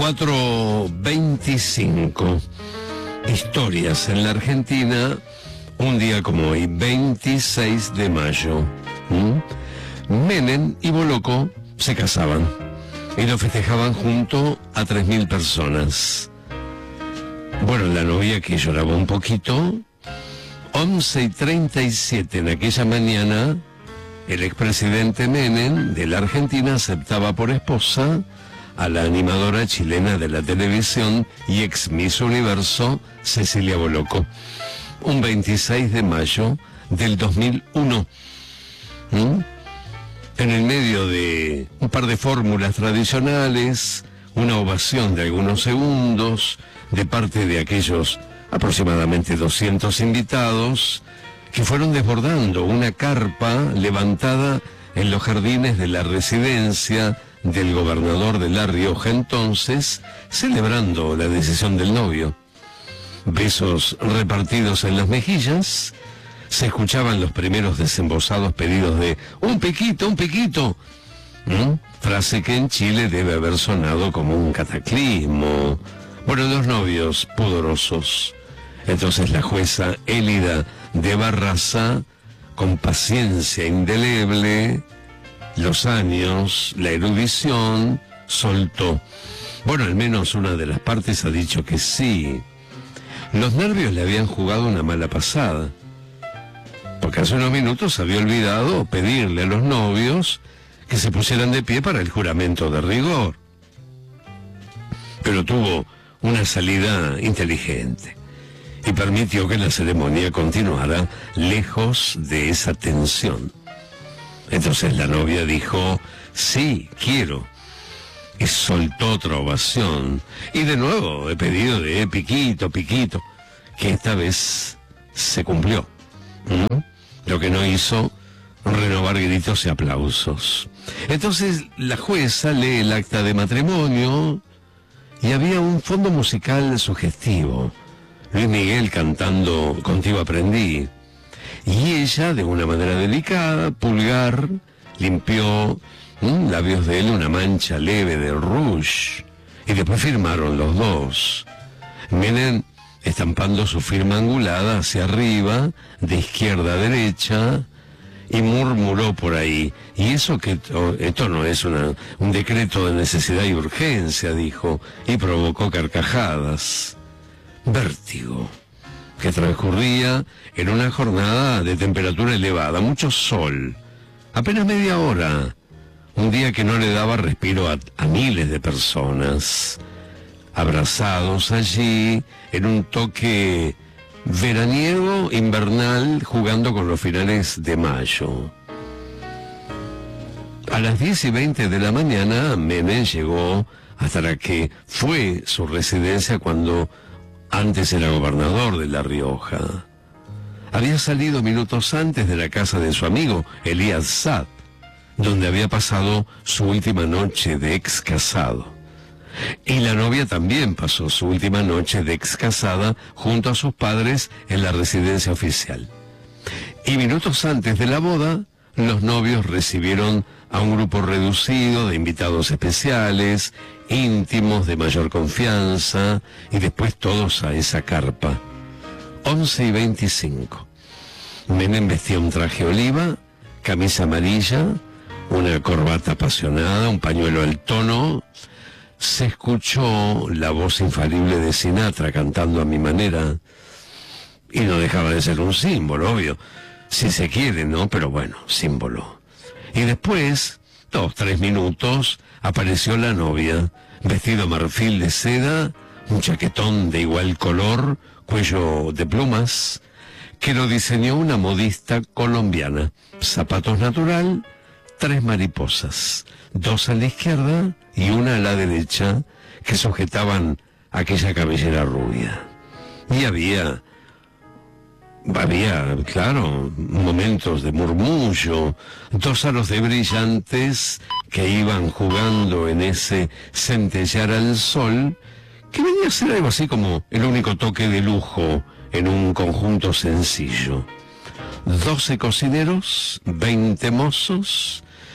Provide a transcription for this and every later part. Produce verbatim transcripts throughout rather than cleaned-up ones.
cuatro veinticinco. Historias en la Argentina, un día como hoy, veintiséis de mayo. ¿Mm? Menem y Boloco se casaban y lo festejaban junto a tres mil personas. Bueno, la novia que lloraba un poquito. once y treinta y siete en aquella mañana, el expresidente Menem de la Argentina aceptaba por esposa a la animadora chilena de la televisión y ex Miss Universo, Cecilia Boloco, un veintiséis de mayo del dos mil uno. ¿Mm? En el medio de un par de fórmulas tradicionales, una ovación de algunos segundos de parte de aquellos aproximadamente doscientos invitados que fueron desbordando una carpa levantada en los jardines de la residencia del gobernador de La Rioja entonces, celebrando la decisión del novio. Besos repartidos en las mejillas, se escuchaban los primeros desembosados pedidos de un piquito, un piquito, ¿Mm? frase que en Chile debe haber sonado como un cataclismo. Bueno, los novios pudorosos. Entonces la jueza Élida de Barraza, con paciencia indeleble, los años, la erudición, soltó. Bueno, al menos una de las partes ha dicho que sí. Los nervios le habían jugado una mala pasada, porque hace unos minutos había olvidado pedirle a los novios que se pusieran de pie para el juramento de rigor. Pero tuvo una salida inteligente y permitió que la ceremonia continuara lejos de esa tensión. Entonces la novia dijo, sí, quiero, y soltó otra ovación, y de nuevo he pedido de piquito, piquito, que esta vez se cumplió. ¿Mm? Lo que no hizo renovar gritos y aplausos. Entonces la jueza lee el acta de matrimonio y había un fondo musical sugestivo. Luis Miguel cantando Contigo aprendí. Y ella, de una manera delicada, pulgar, limpió ¿m? labios de él una mancha leve de rouge. Y después firmaron los dos. Menem estampando su firma angulada hacia arriba, de izquierda a derecha, y murmuró por ahí. Y eso que esto, esto no es una, un decreto de necesidad y urgencia, dijo, y provocó carcajadas. Vértigo, que transcurría en una jornada de temperatura elevada, mucho sol, apenas media hora, un día que no le daba respiro a, a miles de personas, abrazados allí en un toque veraniego, invernal, jugando con los finales de mayo. A las diez y veinte de la mañana, Menem llegó hasta la que fue su residencia cuando antes era gobernador de La Rioja. Había salido minutos antes de la casa de su amigo, Elías Saad, donde había pasado su última noche de ex casado. Y la novia también pasó su última noche de ex casada junto a sus padres en la residencia oficial. Y minutos antes de la boda, los novios recibieron a un grupo reducido de invitados especiales, íntimos, de mayor confianza, y después todos a esa carpa. once y veinticinco. Menem vestía un traje oliva, camisa amarilla, una corbata apasionada, un pañuelo al tono. Se escuchó la voz infalible de Sinatra cantando a mi manera, y no dejaba de ser un símbolo, obvio, si se quiere, ¿no? Pero bueno, símbolo. Y después, dos, tres minutos, apareció la novia, vestido marfil de seda, un chaquetón de igual color, cuello de plumas, que lo diseñó una modista colombiana. Zapatos natural, tres mariposas, dos a la izquierda y una a la derecha, que sujetaban aquella cabellera rubia. Y había... Había, claro, momentos de murmullo, dos aros de brillantes que iban jugando en ese centellear al sol, que venía a ser algo así como el único toque de lujo en un conjunto sencillo. Doce cocineros, veinte mozos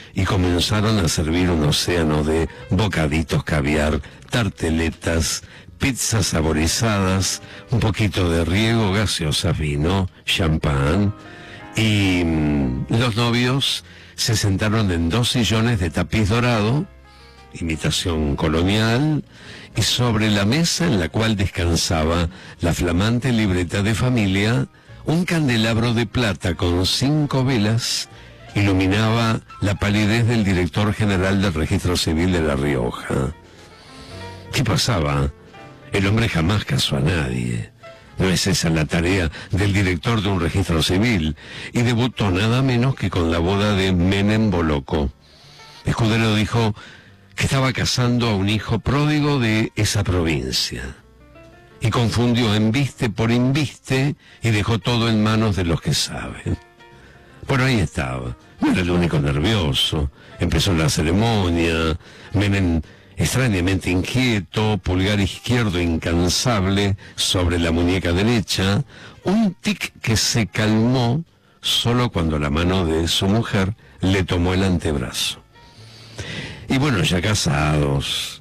y comenzaron a servir un océano de bocaditos caviar, tarteletas, pizzas saborizadas, un poquito de riego, gaseosa, vino, champán, y mmm, los novios se sentaron en dos sillones de tapiz dorado, imitación colonial, y sobre la mesa en la cual descansaba la flamante libreta de familia, un candelabro de plata con cinco velas iluminaba la palidez del director general del Registro Civil de La Rioja. ¿Qué pasaba? El hombre jamás casó a nadie. No es esa la tarea del director de un registro civil, y debutó nada menos que con la boda de Menem Boloco. Escudero dijo que estaba casando a un hijo pródigo de esa provincia, y confundió embiste por inviste y dejó todo en manos de los que saben. Por ahí estaba, no era el único nervioso. Empezó la ceremonia, Menem extrañamente inquieto, pulgar izquierdo incansable sobre la muñeca derecha, un tic que se calmó solo cuando la mano de su mujer le tomó el antebrazo. Y bueno, ya casados,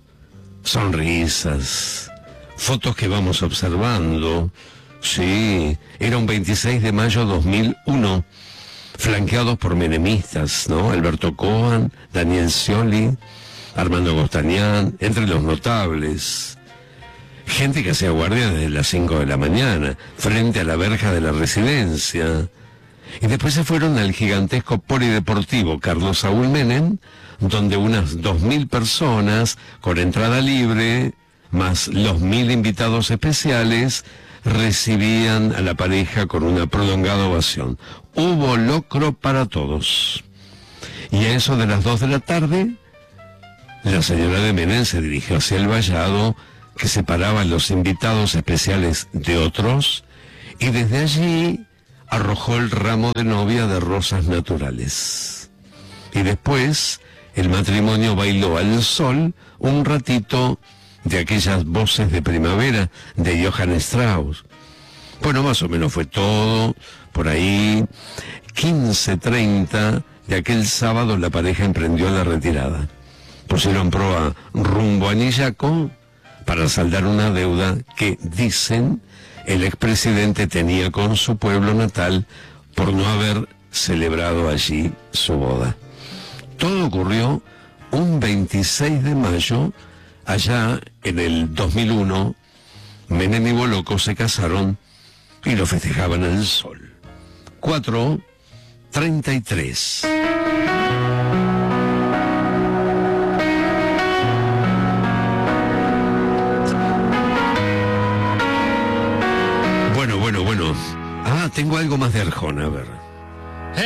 sonrisas, fotos que vamos observando. Sí, era un veintiséis de mayo de dos mil uno, flanqueados por menemistas, ¿no? Alberto Cohen, Daniel Scioli, Armando Gostañán, entre los notables. Gente que hacía guardia desde las cinco de la mañana, frente a la verja de la residencia. Y después se fueron al gigantesco polideportivo Carlos Saúl Menem, donde unas dos mil personas, con entrada libre, más los mil invitados especiales, recibían a la pareja con una prolongada ovación. Hubo locro para todos. Y a eso de las dos de la tarde, la señora de Menem se dirigió hacia el vallado que separaba a los invitados especiales de otros, y desde allí arrojó el ramo de novia de rosas naturales. Y después el matrimonio bailó al sol un ratito de aquellas voces de primavera de Johann Strauss. Bueno, más o menos fue todo. Por ahí, quince treinta de aquel sábado, la pareja emprendió la retirada. Pusieron proa rumbo a Nillaco para saldar una deuda que, dicen, el expresidente tenía con su pueblo natal por no haber celebrado allí su boda. Todo ocurrió un veintiséis de mayo, allá en el dos mil uno. Menem y Boloco se casaron y lo festejaban al sol. cuatro treinta y tres. Bueno, bueno, bueno. Ah, tengo algo más de Arjona, a ver.